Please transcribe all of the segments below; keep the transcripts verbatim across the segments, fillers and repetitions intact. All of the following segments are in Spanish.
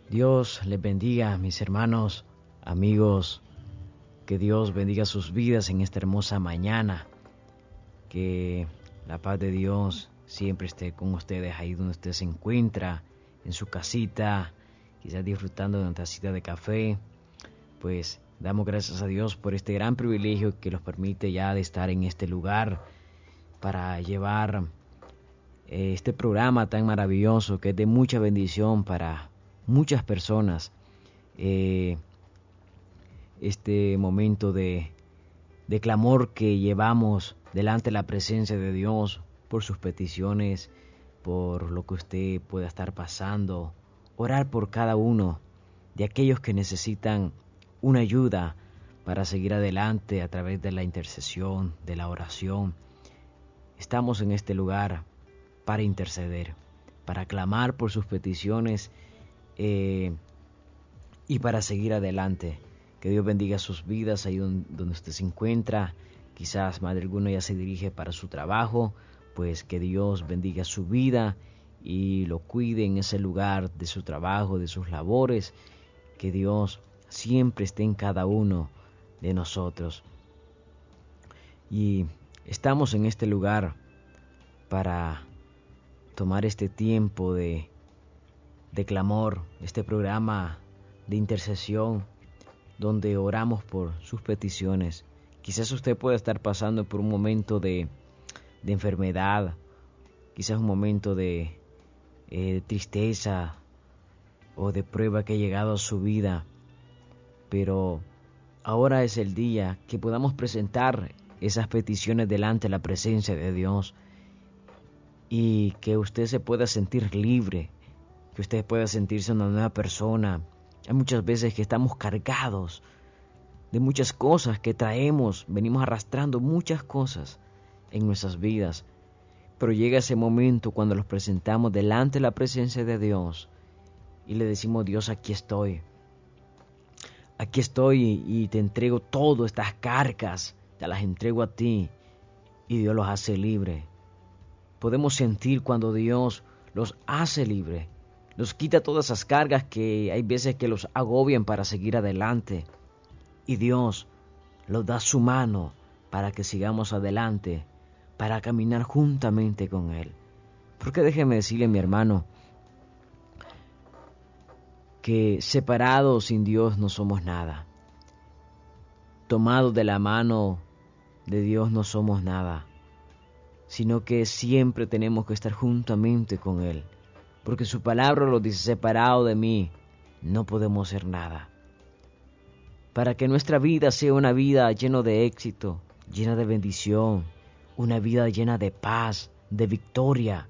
Dios les bendiga, mis hermanos, amigos, que Dios bendiga sus vidas en esta hermosa mañana, que la paz de Dios siempre esté con ustedes ahí donde usted se encuentra, en su casita, quizás disfrutando de una tacita de café. Pues damos gracias a Dios por este gran privilegio que nos permite ya de estar en este lugar para llevar eh, este programa tan maravilloso que es de mucha bendición para muchas personas. Eh, este momento de, de clamor que llevamos delante de la presencia de Dios por sus peticiones, por lo que usted pueda estar pasando, orar por cada uno de aquellos que necesitan una ayuda para seguir adelante a través de la intercesión, de la oración. Estamos en este lugar para interceder, para clamar por sus peticiones eh, y para seguir adelante. Que Dios bendiga sus vidas ahí donde usted se encuentra. Quizás más de alguno ya se dirige para su trabajo, pues que Dios bendiga su vida y lo cuide en ese lugar de su trabajo, de sus labores. Que Dios siempre esté en cada uno de nosotros. Y estamos en este lugar para tomar este tiempo de, de clamor, este programa de intercesión, donde oramos por sus peticiones. Quizás usted pueda estar pasando por un momento de, de enfermedad, quizás un momento de eh, tristeza o de prueba que ha llegado a su vida, pero ahora es el día que podamos presentar esas peticiones delante de la presencia de Dios y que usted se pueda sentir libre, que usted pueda sentirse una nueva persona. Hay muchas veces que estamos cargados de muchas cosas que traemos, venimos arrastrando muchas cosas en nuestras vidas, pero llega ese momento cuando los presentamos delante de la presencia de Dios y le decimos: Dios, aquí estoy, aquí estoy y te entrego todas estas cargas, te las entrego a ti, y Dios los hace libre. Podemos sentir cuando Dios los hace libre, los quita todas esas cargas que hay veces que los agobian para seguir adelante. Y Dios nos da su mano para que sigamos adelante, para caminar juntamente con Él. Porque déjeme decirle, mi hermano, que separados sin Dios no somos nada. Tomados de la mano de Dios no somos nada, sino que siempre tenemos que estar juntamente con Él. Porque su palabra lo dice: separado de mí no podemos hacer nada. Para que nuestra vida sea una vida llena de éxito, llena de bendición, una vida llena de paz, de victoria,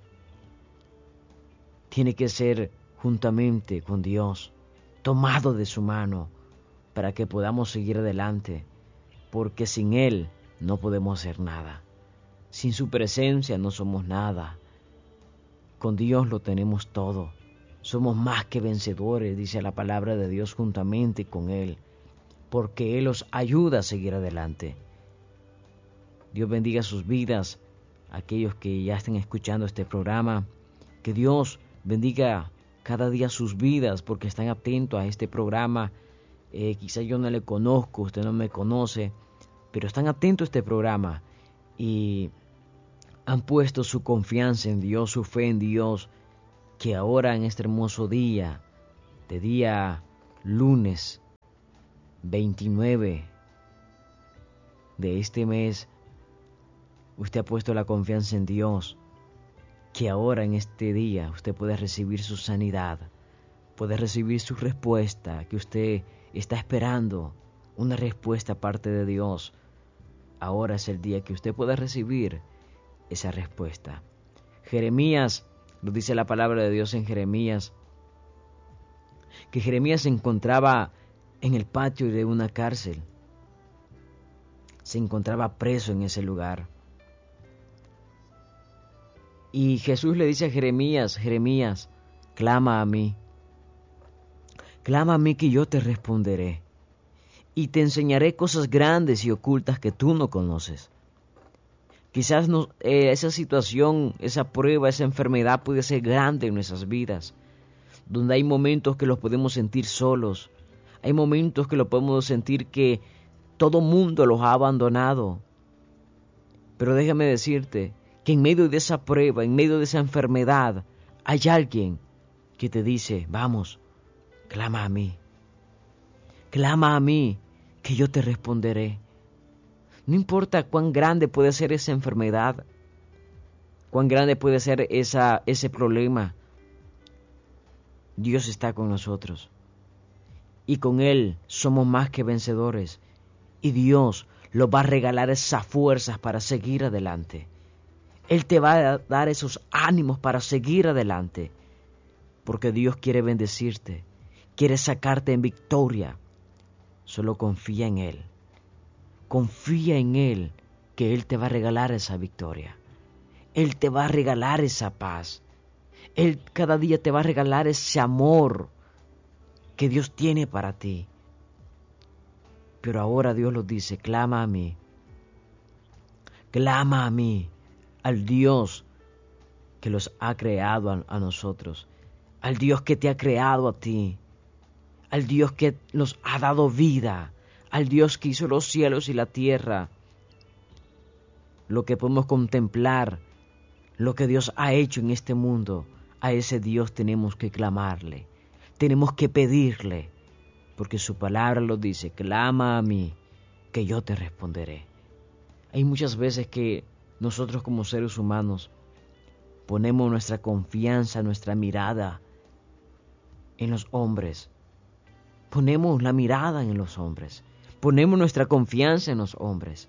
tiene que ser juntamente con Dios, tomado de su mano, para que podamos seguir adelante, porque sin Él no podemos hacer nada. Sin su presencia no somos nada. Con Dios lo tenemos todo. Somos más que vencedores, dice la palabra de Dios, juntamente con Él, porque Él los ayuda a seguir adelante. Dios bendiga sus vidas, aquellos que ya estén escuchando este programa. Que Dios bendiga cada día sus vidas, porque están atentos a este programa. Eh, quizá yo no le conozco, usted no me conoce, pero están atentos a este programa y han puesto su confianza en Dios, su fe en Dios, que ahora en este hermoso día, de día lunes veintinueve de este mes, usted ha puesto la confianza en Dios, que ahora en este día usted puede recibir su sanidad, puede recibir su respuesta, que usted está esperando una respuesta aparte de Dios. Ahora es el día que usted pueda recibir esa respuesta. Jeremías, nos dice la palabra de Dios en Jeremías, que Jeremías se encontraba en el patio de una cárcel. Se encontraba preso en ese lugar. Y Jesús le dice a Jeremías: Jeremías, clama a mí. Clama a mí que yo te responderé. Y te enseñaré cosas grandes y ocultas que tú no conoces. Quizás no, eh, esa situación, esa prueba, esa enfermedad puede ser grande en nuestras vidas. donde hay momentos que los podemos sentir solos, hay momentos que lo podemos sentir que todo mundo los ha abandonado. Pero déjame decirte que en medio de esa prueba, en medio de esa enfermedad, hay alguien que te dice, vamos, clama a mí, clama a mí, que yo te responderé. No importa cuán grande puede ser esa enfermedad, cuán grande puede ser esa, ese problema, Dios está con nosotros. Y con Él somos más que vencedores. Y Dios nos va a regalar esas fuerzas para seguir adelante. Él te va a dar esos ánimos para seguir adelante. Porque Dios quiere bendecirte, quiere sacarte en victoria. Solo confía en Él. Confía en Él, que Él te va a regalar esa victoria. Él te va a regalar esa paz. Él cada día te va a regalar ese amor que Dios tiene para ti. Pero ahora Dios los dice, clama a mí. Clama a mí, al Dios que los ha creado a, a nosotros. Al Dios que te ha creado a ti. Al Dios que nos ha dado vida. Al Dios que hizo los cielos y la tierra. Lo que podemos contemplar, lo que Dios ha hecho en este mundo, a ese Dios tenemos que clamarle. Tenemos que pedirle, porque su palabra lo dice, clama a mí, que yo te responderé. Hay muchas veces que nosotros como seres humanos ponemos nuestra confianza, nuestra mirada en los hombres. Ponemos la mirada en los hombres. Ponemos nuestra confianza en los hombres.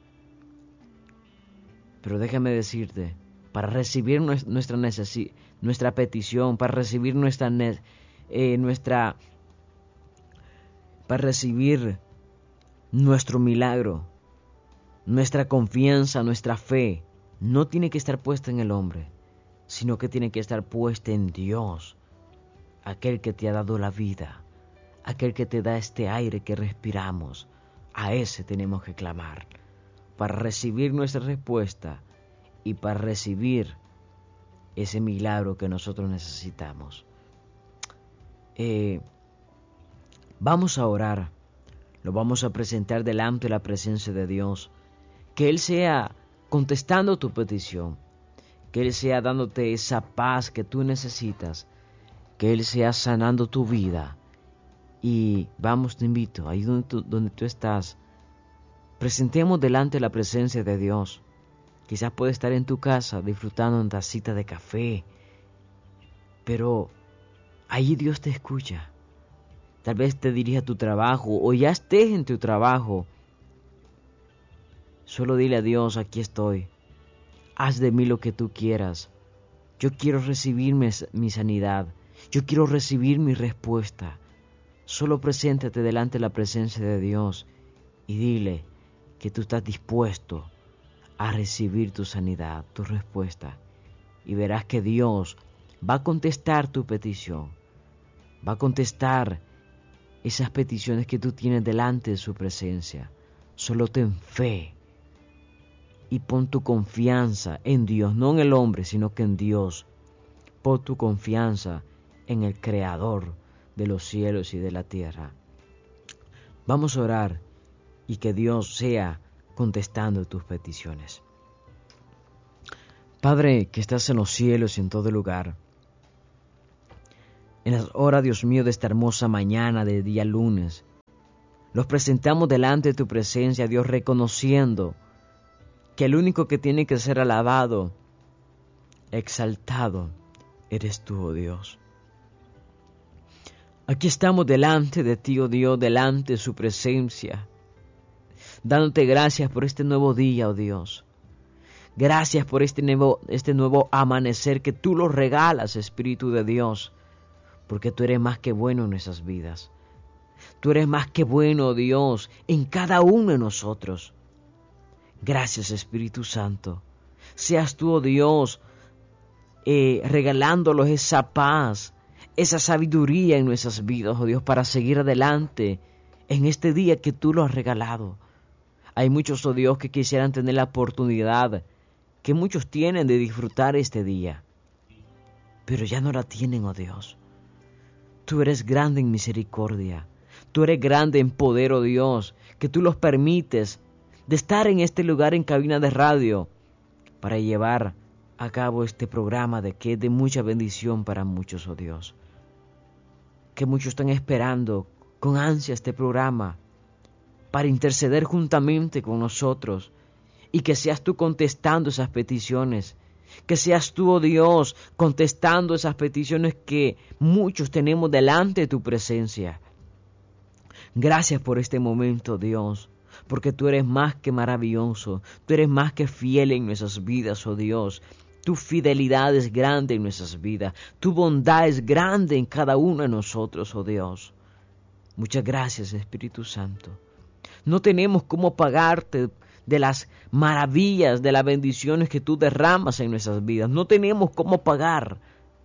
Pero déjame decirte, para recibir nuestra necesi- nuestra petición, para recibir nuestra eh, nuestra para recibir nuestro milagro, nuestra confianza, nuestra fe, no tiene que estar puesta en el hombre, sino que tiene que estar puesta en Dios, aquel que te ha dado la vida, aquel que te da este aire que respiramos. A ese tenemos que clamar para recibir nuestra respuesta y para recibir ese milagro que nosotros necesitamos. Eh, vamos a orar, lo vamos a presentar delante de la presencia de Dios, que Él sea contestando tu petición, que Él sea dándote esa paz que tú necesitas, que Él sea sanando tu vida. Y vamos, te invito, ahí donde tú, donde tú estás, presentemos delante de la presencia de Dios. Quizás puedes estar en tu casa disfrutando una tacita de café, pero allí Dios te escucha. Tal vez te dirija a tu trabajo o ya estés en tu trabajo. Solo dile a Dios, aquí estoy. Haz de mí lo que tú quieras. Yo quiero recibir mi, mi sanidad. Yo quiero recibir mi respuesta. Solo preséntate delante de la presencia de Dios y dile que tú estás dispuesto a recibir tu sanidad, tu respuesta. Y verás que Dios va a contestar tu petición. Va a contestar esas peticiones que tú tienes delante de su presencia. Solo ten fe y pon tu confianza en Dios, no en el hombre, sino que en Dios. Pon tu confianza en el Creador de los cielos y de la tierra. Vamos a orar y que Dios sea contestando tus peticiones. Padre, que estás en los cielos y en todo lugar, en las horas, Dios mío, de esta hermosa mañana de día lunes, los presentamos delante de tu presencia, Dios, reconociendo que el único que tiene que ser alabado, exaltado, eres tú, oh Dios. Aquí estamos delante de ti, oh Dios, delante de su presencia, dándote gracias por este nuevo día, oh Dios. Gracias por este nuevo, este nuevo amanecer que tú lo regalas, Espíritu de Dios, porque tú eres más que bueno en nuestras vidas. Tú eres más que bueno, oh Dios, en cada uno de nosotros. Gracias, Espíritu Santo. Seas tú, oh Dios, eh, regalándolos esa paz, esa sabiduría en nuestras vidas, oh Dios, para seguir adelante en este día que tú lo has regalado. Hay muchos, oh Dios, que quisieran tener la oportunidad que muchos tienen de disfrutar este día, pero ya no la tienen, oh Dios. Tú eres grande en misericordia. Tú eres grande en poder, oh Dios, que tú los permites de estar en este lugar en cabina de radio para llevar a cabo este programa de que es de mucha bendición para muchos, oh Dios. Que muchos están esperando con ansia este programa para interceder juntamente con nosotros y que seas tú contestando esas peticiones. Que seas tú, oh Dios, contestando esas peticiones que muchos tenemos delante de tu presencia. Gracias por este momento, Dios, porque tú eres más que maravilloso, tú eres más que fiel en nuestras vidas, oh Dios. Tu fidelidad es grande en nuestras vidas, tu bondad es grande en cada uno de nosotros, oh Dios. Muchas gracias, Espíritu Santo. No tenemos cómo pagarte de las maravillas, de las bendiciones que tú derramas en nuestras vidas. No tenemos cómo pagar.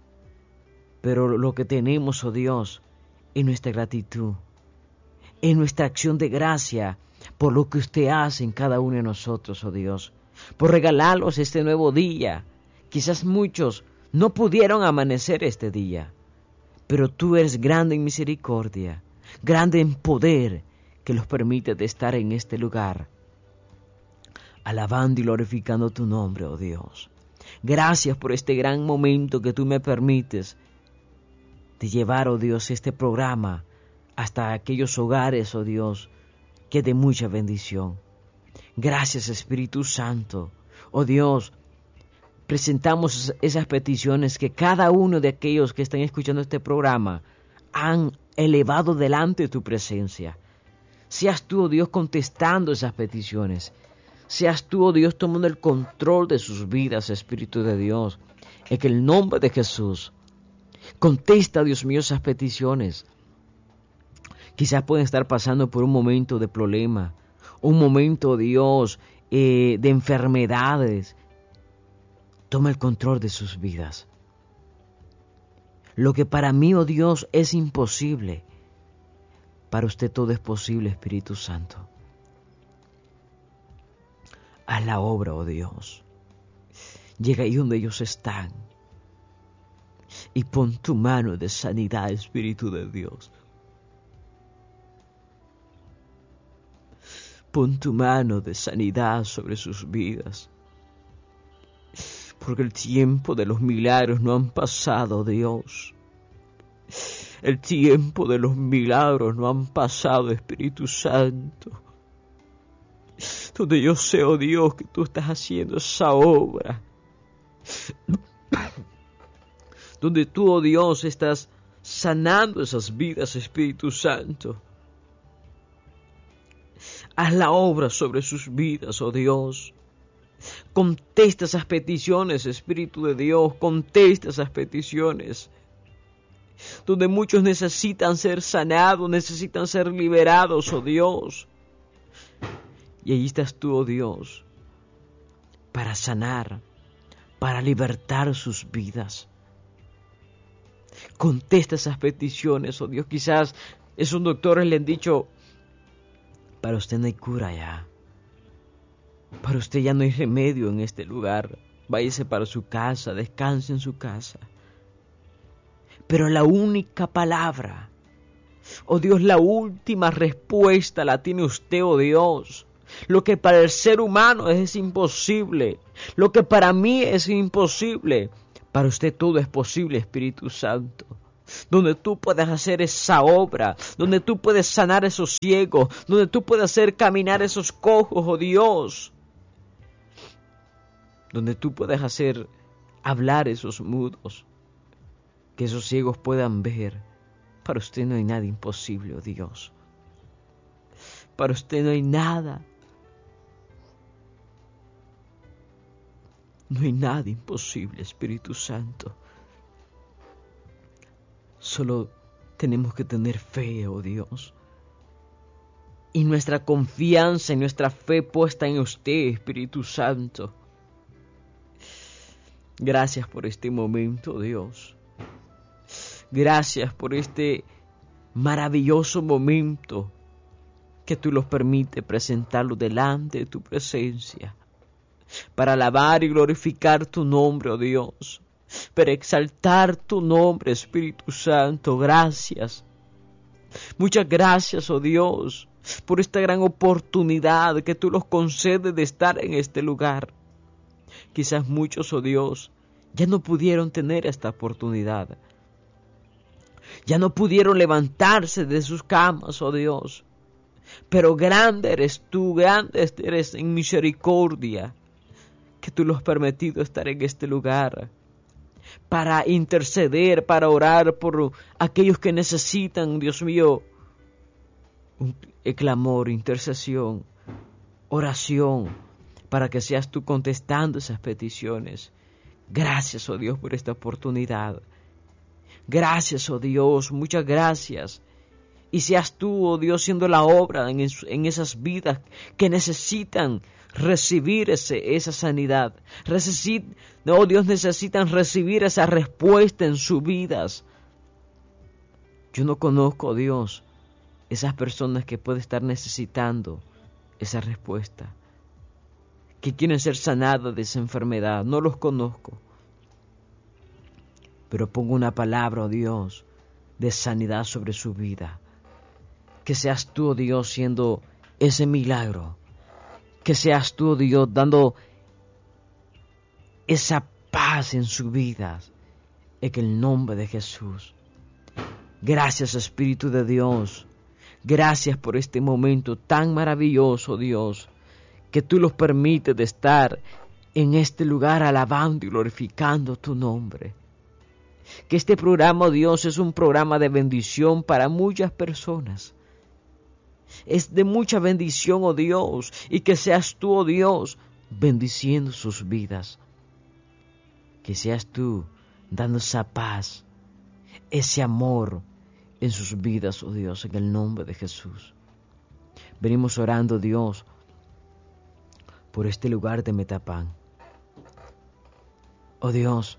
Pero lo que tenemos, oh Dios, es nuestra gratitud, es nuestra acción de gracia por lo que usted hace en cada uno de nosotros, oh Dios. Por regalarnos este nuevo día. Quizás muchos no pudieron amanecer este día, pero tú eres grande en misericordia, grande en poder, que los permite de estar en este lugar, alabando y glorificando tu nombre, oh Dios. Gracias por este gran momento que tú me permites de llevar, oh Dios, este programa hasta aquellos hogares, oh Dios, que es de mucha bendición. Gracias, Espíritu Santo. Oh Dios, presentamos esas peticiones que cada uno de aquellos que están escuchando este programa han elevado delante de tu presencia. Seas tú, oh Dios, contestando esas peticiones. Seas tú, oh Dios, tomando el control de sus vidas, Espíritu de Dios. En el nombre de Jesús, contesta, Dios mío, esas peticiones. Quizás pueden estar pasando por un momento de problema, un momento, Dios, eh, de enfermedades. Toma el control de sus vidas. Lo que para mí, oh Dios, es imposible, para usted todo es posible, Espíritu Santo. Haz la obra, oh Dios. Llega ahí donde ellos están y pon tu mano de sanidad, Espíritu de Dios. Pon tu mano de sanidad sobre sus vidas. Porque el tiempo de los milagros no han pasado, Dios. El tiempo de los milagros no han pasado, Espíritu Santo. Donde yo sé, oh Dios, que tú estás haciendo esa obra. Donde tú, oh Dios, estás sanando esas vidas, Espíritu Santo. Haz la obra sobre sus vidas, oh Dios. Contesta esas peticiones, Espíritu de Dios. Contesta esas peticiones. Donde muchos necesitan ser sanados, necesitan ser liberados, oh Dios. Y allí estás tú, oh Dios, para sanar, para libertar sus vidas. Contesta esas peticiones, oh Dios. Quizás esos doctores le han dicho, para usted no hay cura ya. Para usted ya no hay remedio en este lugar. Váyase para su casa, descanse en su casa. Pero la única palabra, oh Dios, la última respuesta la tiene usted, oh Dios. Lo que para el ser humano es imposible, lo que para mí es imposible, para usted todo es posible, Espíritu Santo. Donde tú puedes hacer esa obra, donde tú puedes sanar esos ciegos, donde tú puedes hacer caminar esos cojos, oh Dios. Donde tú puedes hacer hablar esos mudos, que esos ciegos puedan ver. Para usted no hay nada imposible, oh Dios. Para usted no hay nada. No hay nada imposible, Espíritu Santo. Solo tenemos que tener fe, oh Dios. Y nuestra confianza y nuestra fe puesta en usted, Espíritu Santo. Gracias por este momento, Dios. Gracias por este maravilloso momento que tú los permites presentarlo delante de tu presencia. Para alabar y glorificar tu nombre, oh Dios. para exaltar tu nombre, Espíritu Santo. Gracias. Muchas gracias, oh Dios, por esta gran oportunidad que tú nos concedes de estar en este lugar. Quizás muchos, oh Dios, ya no pudieron tener esta oportunidad. Ya no pudieron levantarse de sus camas, oh Dios. Pero grande eres tú, grande eres en misericordia, que tú los has permitido estar en este lugar, para interceder, para orar por aquellos que necesitan, Dios mío, un clamor, intercesión, oración, para que seas tú contestando esas peticiones. Gracias, oh Dios, por esta oportunidad. Gracias, oh Dios, muchas gracias. Y seas tú, oh Dios, siendo la obra en, en esas vidas que necesitan recibir ese, esa sanidad. Recesit, oh Dios, necesitan recibir esa respuesta en sus vidas. Yo no conozco, oh Dios, esas personas que pueden estar necesitando esa respuesta, que quieren ser sanadas de esa enfermedad. No los conozco. Pero pongo una palabra, oh Dios, de sanidad sobre su vida. Que seas tú, oh Dios, siendo ese milagro. Que seas tú, oh Dios, dando esa paz en su vida. En el nombre de Jesús. Gracias, Espíritu de Dios. Gracias por este momento tan maravilloso, Dios, que tú los permites de estar en este lugar alabando y glorificando tu nombre. Que este programa, oh Dios, es un programa de bendición para muchas personas. Es de mucha bendición, oh Dios, y que seas tú, oh Dios, bendiciendo sus vidas. Que seas tú dando esa paz, ese amor en sus vidas, oh Dios, en el nombre de Jesús. Venimos orando, Dios, por este lugar de Metapán. Oh Dios,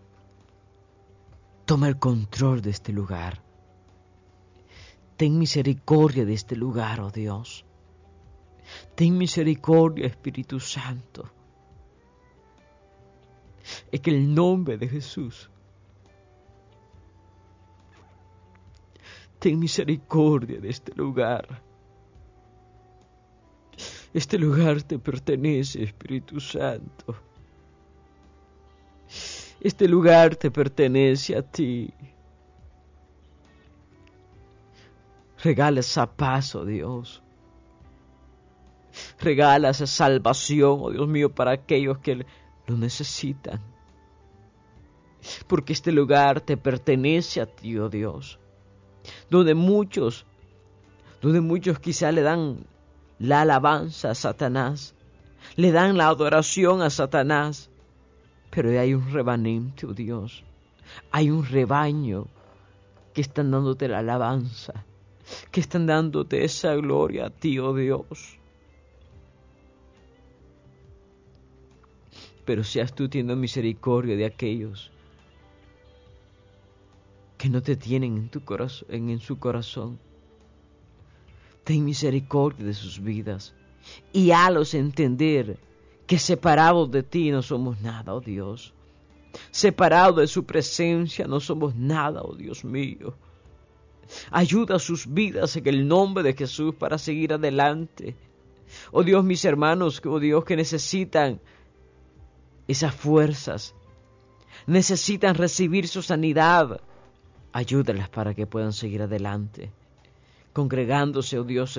toma el control de este lugar. Ten misericordia de este lugar, oh Dios. Ten misericordia, Espíritu Santo. En el nombre de Jesús. Ten misericordia de este lugar. Este lugar te pertenece, Espíritu Santo. Este lugar te pertenece a ti. Regala esa paz, oh Dios. Regala esa salvación, oh Dios mío, para aquellos que lo necesitan. Porque este lugar te pertenece a ti, oh Dios. Donde muchos, donde muchos quizá le dan la alabanza a Satanás. Le dan la adoración a Satanás. Pero hay un remanente, oh Dios. Hay un rebaño que están dándote la alabanza. Que están dándote esa gloria a ti, oh Dios. Pero seas tú teniendo misericordia de aquellos que no te tienen en, tu corazón, en, en su corazón. Ten misericordia de sus vidas y hálos entender que separados de ti no somos nada, oh Dios. Separados de su presencia no somos nada, oh Dios mío. Ayuda a sus vidas en el nombre de Jesús para seguir adelante. Oh Dios, mis hermanos, oh Dios, que necesitan esas fuerzas, necesitan recibir su sanidad. Ayúdalas para que puedan seguir adelante, congregándose, oh Dios,